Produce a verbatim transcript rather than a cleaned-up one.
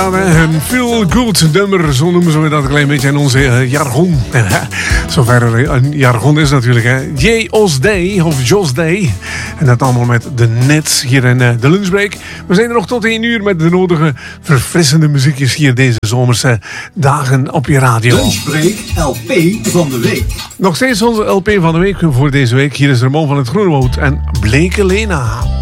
Een feel-good nummer, zo noemen ze dat een klein beetje in onze uh, jargon. Zover er een jargon is natuurlijk. Hè. J O S Day of Jos Day. En dat allemaal met de Nets hier in uh, de lunchbreak. We zijn er nog tot één uur met de nodige verfrissende muziekjes hier deze zomerse dagen op je radio. Lunchbreak L P van de week. Nog steeds onze L P van de week voor deze week. Hier is Ramon van het Groenewoud en Bleke Lena.